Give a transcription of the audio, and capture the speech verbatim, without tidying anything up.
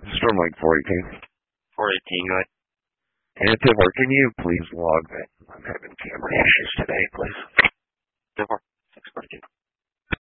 Stormlink four eighteen. four eighteen, go ahead. And Tibbler, can you please log that I'm having camera issues today, please?